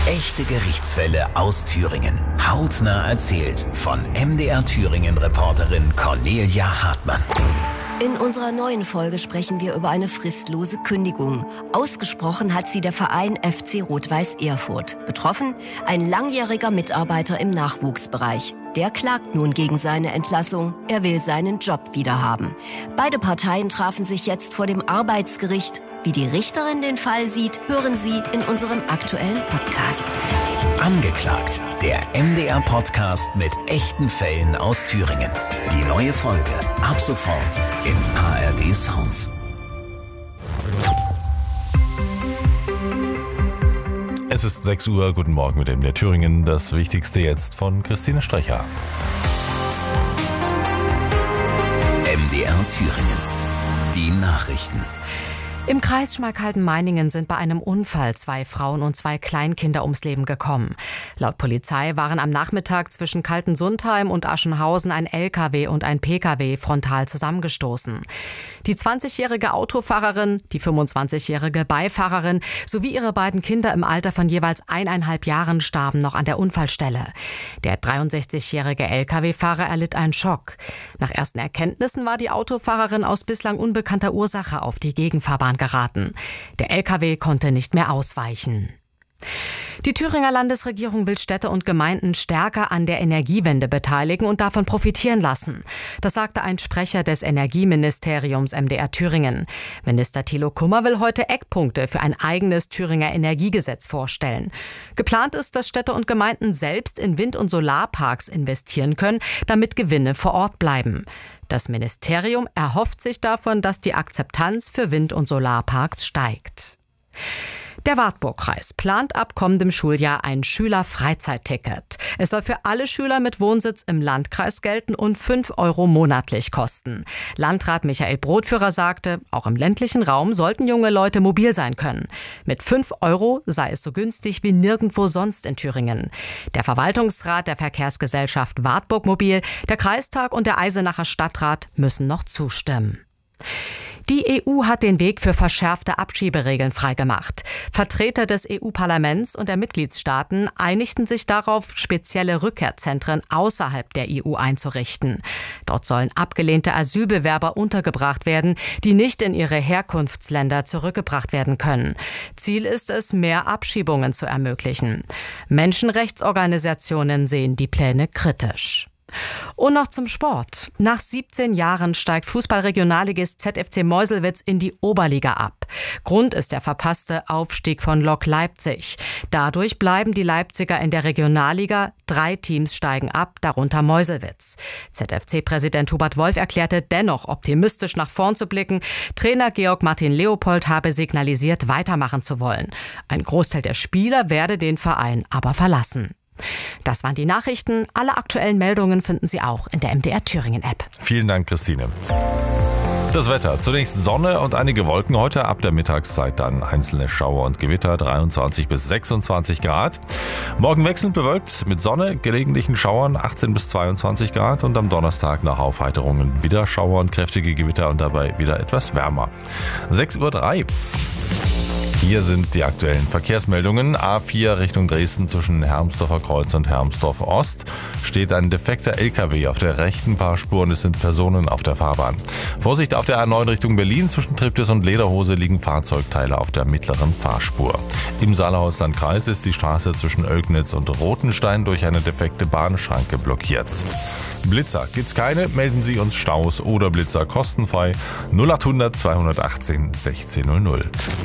Echte Gerichtsfälle aus Thüringen. Hautnah erzählt von MDR Thüringen-Reporterin Cornelia Hartmann. In unserer neuen Folge sprechen wir über eine fristlose Kündigung. Ausgesprochen hat sie der Verein FC Rot-Weiß Erfurt. Betroffen ein langjähriger Mitarbeiter im Nachwuchsbereich. Der klagt nun gegen seine Entlassung. Er will seinen Job wiederhaben. Beide Parteien trafen sich jetzt vor dem Arbeitsgericht. Wie die Richterin den Fall sieht, hören Sie in unserem aktuellen Podcast. Angeklagt, der MDR-Podcast mit echten Fällen aus Thüringen. Die neue Folge ab sofort in ARD Sounds. Es ist 6 Uhr, guten Morgen mit MDR Thüringen. Das Wichtigste jetzt von Christine Strecher. MDR Thüringen. Die Nachrichten. Im Kreis Schmalkalden-Meiningen sind bei einem Unfall 2 Frauen und 2 Kleinkinder ums Leben gekommen. Laut Polizei waren am Nachmittag zwischen Kaltensundheim und Aschenhausen ein LKW und ein PKW frontal zusammengestoßen. Die 20-jährige Autofahrerin, die 25-jährige Beifahrerin sowie ihre beiden Kinder im Alter von jeweils 1,5 Jahren starben noch an der Unfallstelle. Der 63-jährige LKW-Fahrer erlitt einen Schock. Nach ersten Erkenntnissen war die Autofahrerin aus bislang unbekannter Ursache auf die Gegenfahrbahn geraten. Der LKW konnte nicht mehr ausweichen. Die Thüringer Landesregierung will Städte und Gemeinden stärker an der Energiewende beteiligen und davon profitieren lassen. Das sagte ein Sprecher des Energieministeriums MDR Thüringen. Minister Thilo Kummer will heute Eckpunkte für ein eigenes Thüringer Energiegesetz vorstellen. Geplant ist, dass Städte und Gemeinden selbst in Wind- und Solarparks investieren können, damit Gewinne vor Ort bleiben. Das Ministerium erhofft sich davon, dass die Akzeptanz für Wind- und Solarparks steigt. Der Wartburgkreis plant ab kommendem Schuljahr ein Schülerfreizeit-Ticket. Es soll für alle Schüler mit Wohnsitz im Landkreis gelten und 5 € monatlich kosten. Landrat Michael Brotführer sagte, auch im ländlichen Raum sollten junge Leute mobil sein können. Mit 5 € sei es so günstig wie nirgendwo sonst in Thüringen. Der Verwaltungsrat der Verkehrsgesellschaft Wartburg Mobil, der Kreistag und der Eisenacher Stadtrat müssen noch zustimmen. Die EU hat den Weg für verschärfte Abschieberegeln freigemacht. Vertreter des EU-Parlaments und der Mitgliedstaaten einigten sich darauf, spezielle Rückkehrzentren außerhalb der EU einzurichten. Dort sollen abgelehnte Asylbewerber untergebracht werden, die nicht in ihre Herkunftsländer zurückgebracht werden können. Ziel ist es, mehr Abschiebungen zu ermöglichen. Menschenrechtsorganisationen sehen die Pläne kritisch. Und noch zum Sport. Nach 17 Jahren steigt Fußballregionalligist ZFC Meuselwitz in die Oberliga ab. Grund ist der verpasste Aufstieg von Lok Leipzig. Dadurch bleiben die Leipziger in der Regionalliga. 3 Teams steigen ab, darunter Meuselwitz. ZFC-Präsident Hubert Wolf erklärte dennoch optimistisch nach vorn zu blicken. Trainer Georg Martin Leopold habe signalisiert, weitermachen zu wollen. Ein Großteil der Spieler werde den Verein aber verlassen. Das waren die Nachrichten. Alle aktuellen Meldungen finden Sie auch in der MDR Thüringen App. Vielen Dank, Christine. Das Wetter. Zunächst Sonne und einige Wolken. Heute ab der Mittagszeit dann einzelne Schauer und Gewitter, 23 bis 26 Grad. Morgen wechselnd bewölkt mit Sonne, gelegentlichen Schauern, 18 bis 22 Grad. Und am Donnerstag nach Aufheiterungen wieder Schauer und kräftige Gewitter und dabei wieder etwas wärmer. 6:03 Uhr. Hier sind die aktuellen Verkehrsmeldungen. A4 Richtung Dresden zwischen Hermsdorfer Kreuz und Hermsdorf Ost steht ein defekter LKW auf der rechten Fahrspur und es sind Personen auf der Fahrbahn. Vorsicht auf der A9 Richtung Berlin zwischen Triptis und Lederhose liegen Fahrzeugteile auf der mittleren Fahrspur. Im Saale-Holstein-Kreis ist die Straße zwischen Oelgnitz und Rothenstein durch eine defekte Bahnschranke blockiert. Blitzer gibt's keine, melden Sie uns Staus oder Blitzer kostenfrei 0800 218 1600.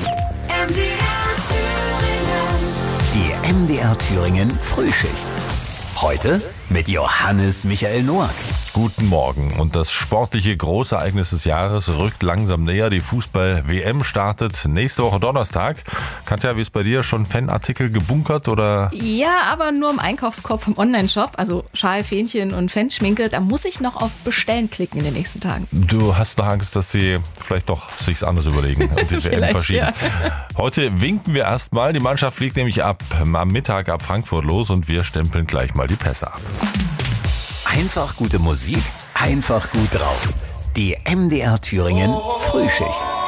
Die MDR Thüringen Frühschicht. Heute mit Johannes Michael Noack. Guten Morgen. Und das sportliche Großereignis des Jahres rückt langsam näher. Die Fußball-WM startet nächste Woche Donnerstag. Katja, wie ist bei dir? Schon Fanartikel gebunkert oder? Ja, aber nur im Einkaufskorb vom Online-Shop. Also Schal, Fähnchen und Fanschminke. Da muss ich noch auf Bestellen klicken in den nächsten Tagen. Du hast doch Angst, dass sie vielleicht doch sich's anders überlegen und die WM verschieben. Ja. Heute winken wir erstmal. Die Mannschaft fliegt nämlich am Mittag ab Frankfurt los und wir stempeln gleich mal die Pässe ab. Einfach gute Musik, einfach gut drauf. Die MDR Thüringen Frühschicht.